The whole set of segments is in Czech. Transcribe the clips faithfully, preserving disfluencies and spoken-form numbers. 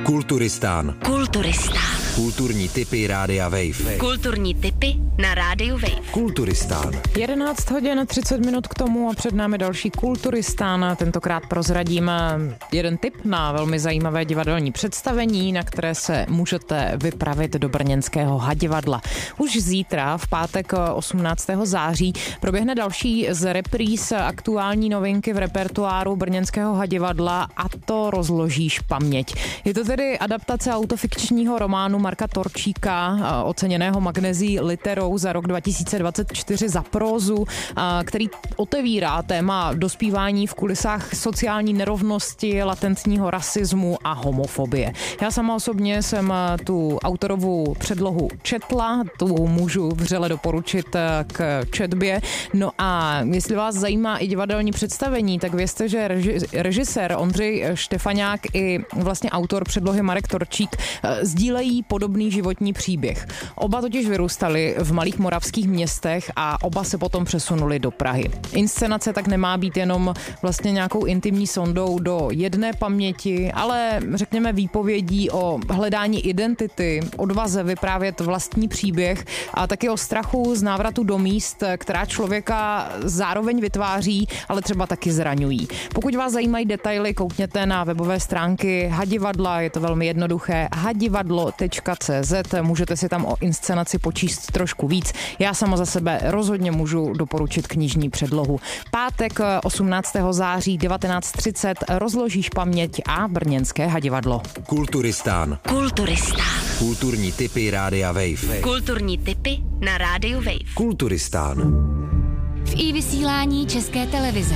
Kulturistán. Kulturistán. Kulturní tipy Rádia Wave. Kulturní tipy na Rádiu Wave. Kulturistán. jedenáct hodin třicet minut k tomu a před námi další Kulturistán. Tentokrát prozradím jeden tip na velmi zajímavé divadelní představení, na které se můžete vypravit do brněnského Hadivadla. Už zítra, v pátek osmnáctého září, proběhne další z repríz aktuální novinky v repertoáru brněnského Hadivadla, a to Rozložíš paměť. Je to tedy adaptace autofikčního románu Marka Torčíka, oceněného Magnezií literou za rok dva tisíce dvacet čtyři za prózu, který otevírá téma dospívání v kulisách sociální nerovnosti, latentního rasismu a homofobie. Já sama osobně jsem tu autorovu předlohu četla, tu můžu vřele doporučit k četbě. No a jestli vás zajímá i divadelní představení, tak vězte, že reži- režisér Ondřej Štefaňák i vlastně autor předlohy Marek Torčík sdílejí podobný životní příběh. Oba totiž vyrůstali v malých moravských městech a oba se potom přesunuli do Prahy. Inscenace tak nemá být jenom vlastně nějakou intimní sondou do jedné paměti, ale řekněme výpovědí o hledání identity, odvaze vyprávět vlastní příběh a taky o strachu z návratu do míst, která člověka zároveň vytváří, ale třeba taky zraňují. Pokud vás zajímají detaily, koukněte na webové stránky Hadivadla, je to velmi jednoduché, hadivadlo tečka cé zet, můžete si tam o inscenaci počíst trošku víc. Já sama za sebe rozhodně můžu doporučit knižní předlohu. Pátek osmnáctého září devatenáct třicet Rozložíš paměť a brněnské Hadivadlo. Kulturistán. Kulturistán. Kulturní tipy Rádia Wave. Kulturní tipy na Rádiu Wave. Kulturistán. V iVysílání České televize.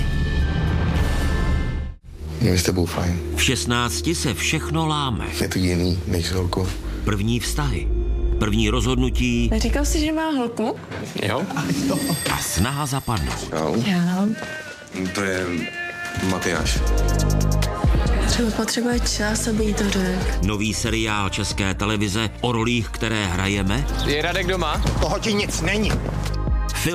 Je s tebou fajn. V šestnácti se všechno láme. Je to jiný než s holkou. První vztahy, první rozhodnutí. Neříkal jsi, že má holku? Jo? A snaha zapadnout. Jo. Já. To je Matyáš. Třeba potřebuje čas, aby jí to řekl. Nový seriál České televize o rolích, které hrajeme. Je Radek doma? Toho ti nic není.